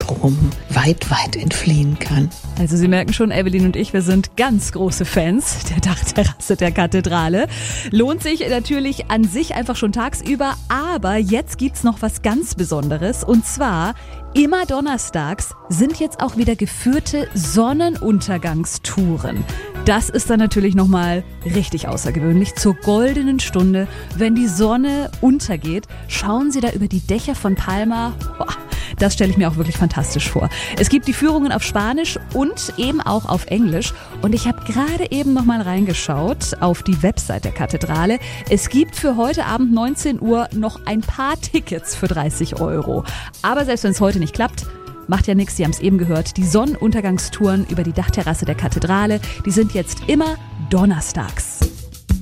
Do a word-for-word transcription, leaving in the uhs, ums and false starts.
Strom weit, weit entfliehen kann. Also Sie merken schon, Evelyn und ich, wir sind ganz große Fans der Dachterrasse der Kathedrale. Lohnt sich natürlich an sich einfach schon tagsüber, aber jetzt gibt's noch was ganz Besonderes und zwar immer donnerstags sind jetzt auch wieder geführte Sonnenuntergangstouren. Das ist dann natürlich nochmal richtig außergewöhnlich. Zur goldenen Stunde, wenn die Sonne untergeht, schauen Sie da über die Dächer von Palma. Boah, das stelle ich mir auch wirklich fantastisch vor. Es gibt die Führungen auf Spanisch und eben auch auf Englisch. Und ich habe gerade eben nochmal reingeschaut auf die Website der Kathedrale. Es gibt für heute Abend neunzehn Uhr noch ein paar Tickets für dreißig Euro. Aber selbst wenn es heute nicht klappt, macht ja nichts, Sie haben es eben gehört. Die Sonnenuntergangstouren über die Dachterrasse der Kathedrale, die sind jetzt immer donnerstags.